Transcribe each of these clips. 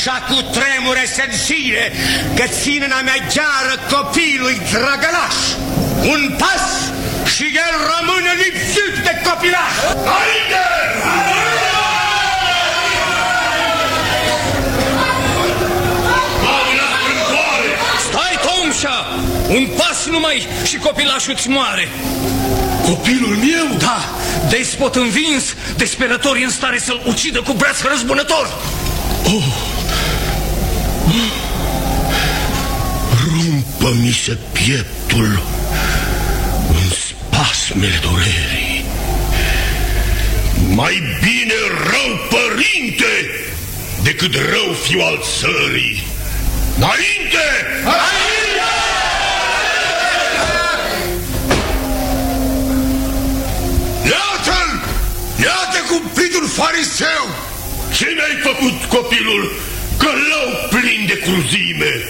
așa cu tremure sensile că țin în a mea gheară copilului drăgălaș. Un pas și el rămâne lipsit de copilaș. Haide! Stai, Tomșa! Un pas numai și copilașul îți moare. Copilul meu? Da, despot învins, desperător în stare să-l ucidă cu braț răzbunător. Rumpă-mi se pieptul în spasmele durerii. Mai bine rău părinte decât rău fiu al țării. Înainte! Iată-l! Iată cumplitul fariseu! Ce mi-ai făcut, copilul, călău plin de cruzime?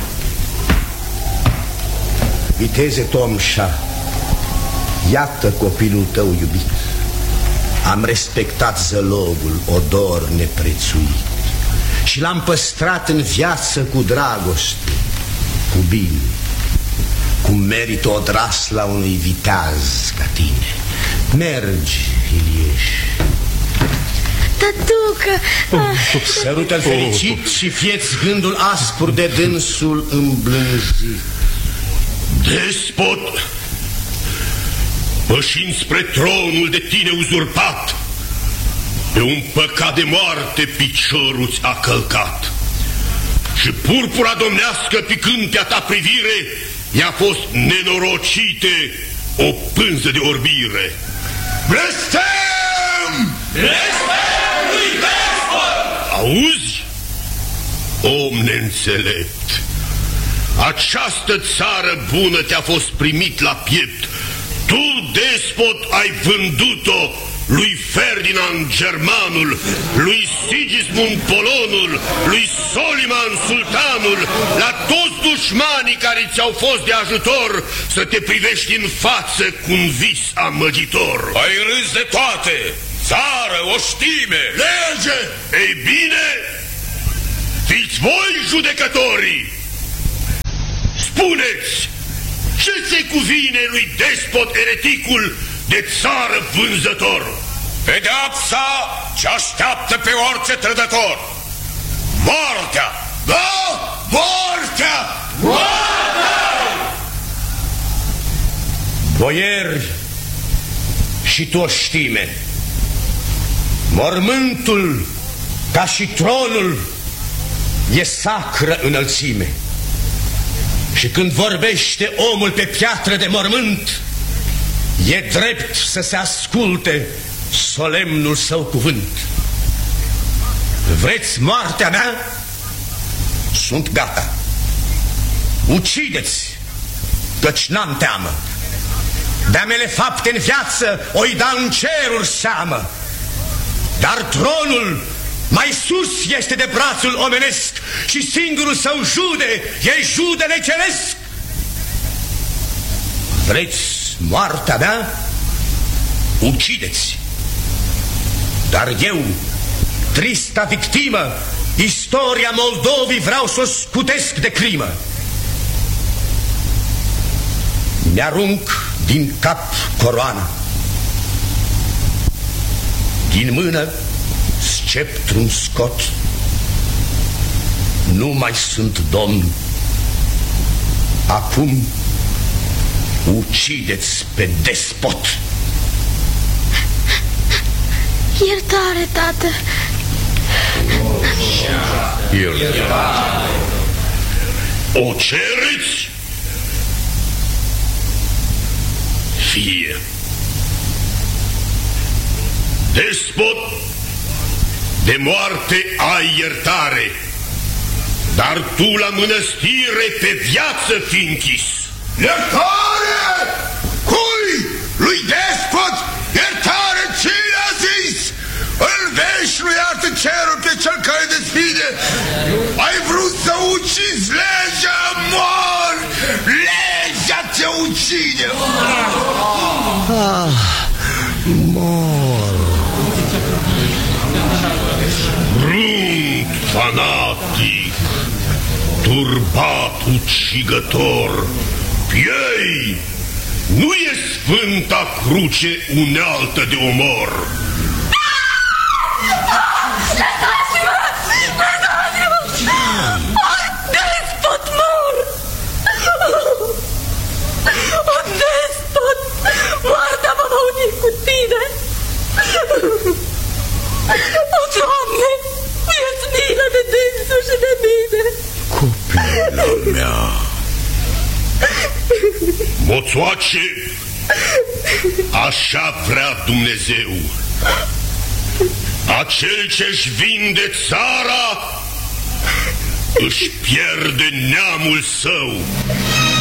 Viteze Tomșa, iată copilul tău iubit. Am respectat zălogul, odor neprețuit, și l-am păstrat în viață cu dragoste, cu bine, cu merită odrasla unui viteaz ca tine. Mergi, Ilieș. Tătucă! Sărută-l fericit și fieți gândul aspru de dânsul îmblânzit. Despot, pășind spre tronul de tine uzurpat, pe un păcat de moarte piciorul ți-a călcat. Și purpura domnească picând pe-a ta privire, i-a fost nenorocite o pânză de orbire. Blestem! Blestem lui despot! Auzi, om neînțelept, această țară bună te-a fost primit la piept. Tu, despot, ai vândut-o lui Ferdinand Germanul, lui Sigismund Polonul, lui Soliman Sultanul, la toți dușmanii care ți-au fost de ajutor să te privești în față cu un vis amăgitor. Ai râs de toate, țară, oștime, lege! Ei bine, fiți voi judecătorii! Spuneți, ce se cuvine lui despot ereticul de țară vânzător? Pedeapsa ce așteaptă pe orice trădător. Moartea! Da, moartea! Moartea! Boieri și tu oștime, mormântul ca și tronul e sacră înălțime. Și când vorbește omul pe piatră de mormânt, e drept să se asculte solemnul său cuvânt. Vreți moartea mea? Sunt gata. Ucideți, căci n-am teamă. De-a mele fapte în viață o-i da în ceruri seamă. Dar tronul mai sus este de brațul omenesc și singurul său jude e judele ceresc. Vreți moartea mea? Ucideți. Dar eu, trista victimă, istoria Moldovii vreau să o scutesc de crimă. Mi-arunc din cap coroana, din mână sceptru-mi scot. Nu mai sunt domn. Acum ucideți pe despot. Iertare, tată. Iertare. O cereți? Fie. Despot, de moarte ai iertare, dar tu la mănăstire pe viață fi închis. Iertare? Cui? Lui despot? Iertare cine a zis? Îl vezi, nu iartă cerul pe cel care desfide. Ai vrut să ucizi legea, mor! Legea te ucide! Mor! Brunt fanat! bărbat ucigător, piei, nu e Sfânta Cruce unealtă de omor. Lăsați-mă! Lăsați-mă! Un despot mor! Un despot! Moartea mă va uni cu tine! O, Doamne, fie-ți milă de dânsul și de mine! Copila mea! Moțoace, așa vrea Dumnezeu. Acel ce-și vinde țara își pierde neamul său.